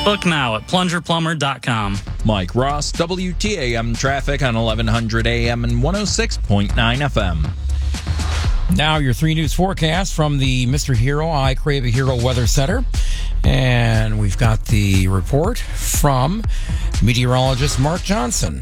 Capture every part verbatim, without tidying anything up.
Book now at plunger plumber dot com. Mike Ross, W T A M traffic on eleven hundred A M and one oh six point nine F M. Now your three news forecast from the Mister Hero, I Crave a Hero Weather Center. And we've got the report from meteorologist Mark Johnson.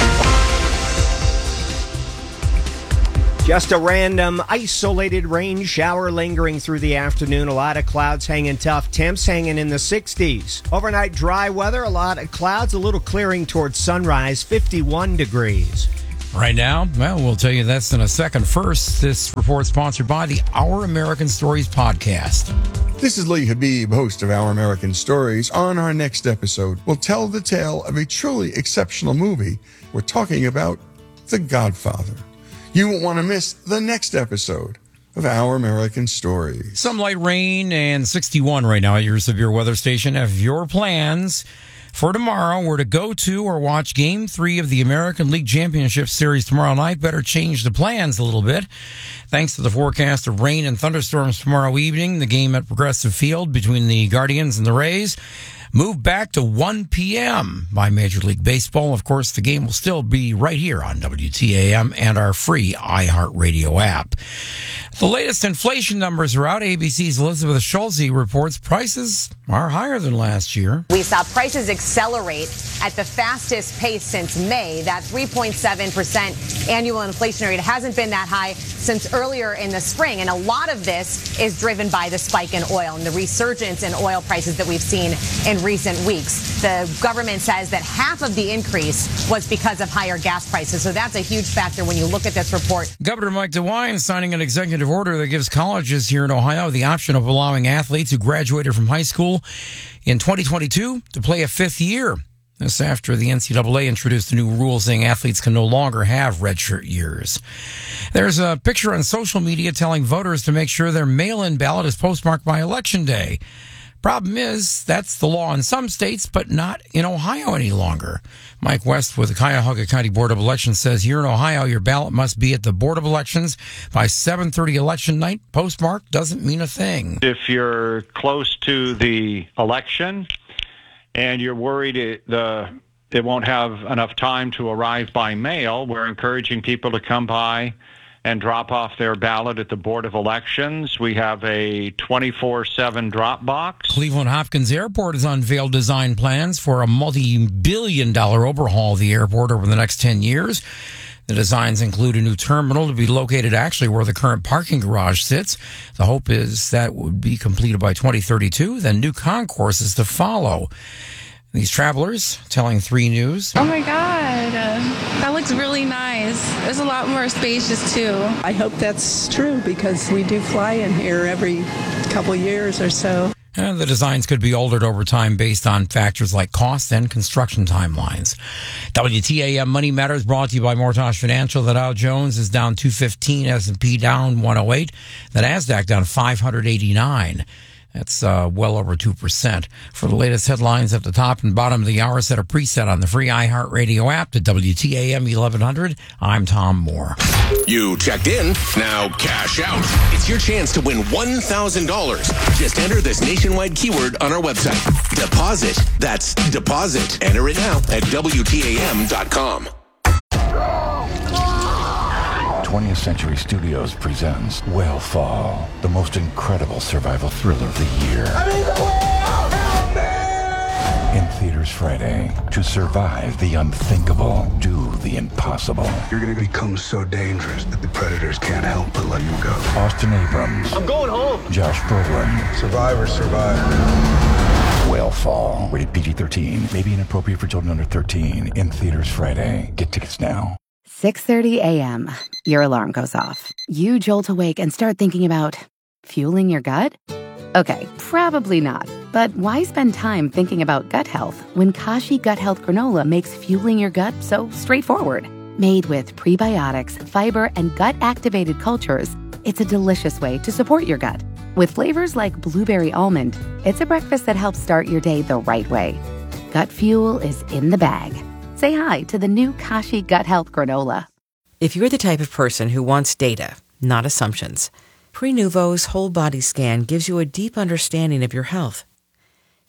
Just a random isolated rain shower lingering through the afternoon. A lot of clouds hanging tough. Temps hanging in the sixties. Overnight dry weather. A lot of clouds. A little clearing towards sunrise. fifty-one degrees. Right now, well, we'll tell you that's in a second. First, this report sponsored by the Our American Stories podcast. This is Lee Habib, host of Our American Stories. On our next episode, we'll tell the tale of a truly exceptional movie. We're talking about The Godfather. You won't want to miss the next episode of Our American Stories. Some light rain and sixty-one right now at your severe weather station. If your plans for tomorrow were to go to or watch Game three of the American League Championship Series tomorrow night, better change the plans a little bit. Thanks to the forecast of rain and thunderstorms tomorrow evening, the game at Progressive Field between the Guardians and the Rays moved back to one p.m. by Major League Baseball. Of course, the game will still be right here on W T A M and our free iHeartRadio app. The latest inflation numbers are out. A B C's Elizabeth Schulze reports prices are higher than last year. We saw prices accelerate at the fastest pace since May. That three point seven percent annual inflation rate hasn't been that high since earlier in the spring. And a lot of this is driven by the spike in oil and the resurgence in oil prices that we've seen in recent weeks. The government says that half of the increase was because of higher gas prices. So that's a huge factor when you look at this report. Governor Mike DeWine signing an executive order that gives colleges here in Ohio the option of allowing athletes who graduated from high school in twenty twenty-two to play a fifth year. This after the N C double A introduced a new rule saying athletes can no longer have redshirt years. There's a picture on social media telling voters to make sure their mail-in ballot is postmarked by Election Day. Problem is, that's the law in some states, but not in Ohio any longer. Mike West with the Cuyahoga County Board of Elections says here in Ohio, your ballot must be at the Board of Elections by seven thirty election night. Postmark doesn't mean a thing. If you're close to the election and you're worried it, the, it won't have enough time to arrive by mail, we're encouraging people to come by and drop off their ballot at the Board of Elections. We have a twenty-four seven drop box. Cleveland Hopkins Airport has unveiled design plans for a multi-billion dollar overhaul of the airport over the next ten years. The designs include a new terminal to be located actually where the current parking garage sits. The hope is that would be completed by twenty thirty-two, then new concourses to follow. These travelers telling three News. Oh my God, uh, that looks really nice. There's a lot more spacious too. I hope that's true because we do fly in here every couple years or so. And the designs could be altered over time based on factors like cost and construction timelines. W T A M Money Matters brought to you by Mortosh Financial. The Dow Jones is down two fifteen, S and P down one oh eight, the NASDAQ down five eighty-nine. That's uh, well over two percent. For the latest headlines at the top and bottom of the hour, set a preset on the free iHeartRadio app to W T A M eleven hundred. I'm Tom Moore. You checked in. Now cash out. It's your chance to win one thousand dollars. Just enter this nationwide keyword on our website. Deposit. That's deposit. Enter it now at W T A M dot com. twentieth Century Studios presents Whale Fall, the most incredible survival thriller of the year. I'm in the whale! Help me! In theaters Friday. To survive the unthinkable, do the impossible. You're going to become so dangerous that the predators can't help but let you go. Austin Abrams. I'm going home. Josh Brolin. Survivor, survivor. Whale Fall. Rated P G thirteen. May be inappropriate for children under thirteen. In theaters Friday. Get tickets now. six thirty a.m. Your alarm goes off. You jolt awake and start thinking about fueling your gut? Okay, probably not. But why spend time thinking about gut health when Kashi Gut Health Granola makes fueling your gut so straightforward? Made with prebiotics, fiber, and gut-activated cultures, it's a delicious way to support your gut. With flavors like blueberry almond, it's a breakfast that helps start your day the right way. Gut fuel is in the bag. Say hi to the new Kashi Gut Health Granola. If you're the type of person who wants data, not assumptions, Prenuvo's whole body scan gives you a deep understanding of your health.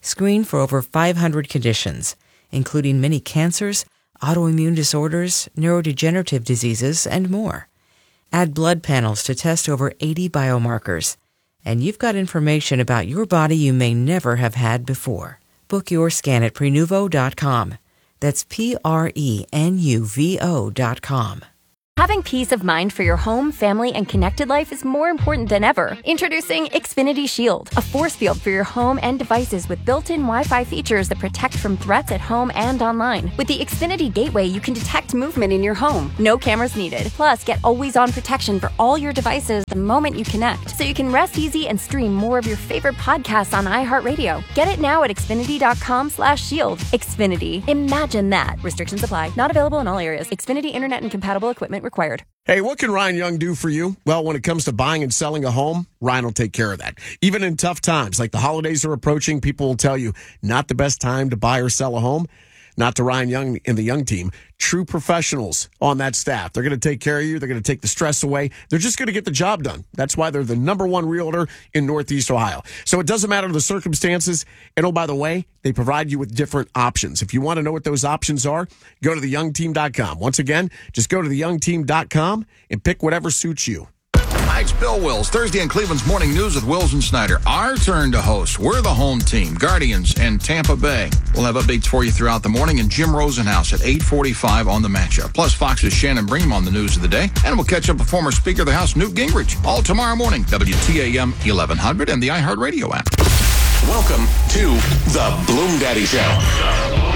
Screen for over five hundred conditions, including many cancers, autoimmune disorders, neurodegenerative diseases, and more. Add blood panels to test over eighty biomarkers. And you've got information about your body you may never have had before. Book your scan at prenuvo dot com. That's P R E N U V O dot com. Having peace of mind for your home, family, and connected life is more important than ever. Introducing Xfinity Shield, a force field for your home and devices with built-in Wi-Fi features that protect from threats at home and online. With the Xfinity Gateway, you can detect movement in your home. No cameras needed. Plus, get always-on protection for all your devices the moment you connect, so you can rest easy and stream more of your favorite podcasts on iHeartRadio. Get it now at Xfinity dot com slash shield. Xfinity. Imagine that. Restrictions apply. Not available in all areas. Xfinity Internet and compatible equipment required. Hey, what can Ryan Young do for you? Well, when it comes to buying and selling a home, Ryan will take care of that. Even in tough times, like the holidays are approaching, people will tell you not the best time to buy or sell a home. Not to Ryan Young and the Young team. True professionals on that staff. They're going to take care of you. They're going to take the stress away. They're just going to get the job done. That's why they're the number one realtor in Northeast Ohio. So it doesn't matter the circumstances. And oh, by the way, they provide you with different options. If you want to know what those options are, go to the young team dot com. Once again, just go to the young team dot com and pick whatever suits you. Hi, it's Bill Wills. Thursday in Cleveland's Morning News with Wills and Snyder. Our turn to host. We're the home team, Guardians and Tampa Bay. We'll have updates for you throughout the morning, and Jim Rosenhaus at eight forty-five on the matchup. Plus, Fox's Shannon Bream on the news of the day. And we'll catch up with former Speaker of the House, Newt Gingrich, all tomorrow morning. W T A M eleven hundred and the iHeartRadio app. Welcome to the Bloom Daddy Show.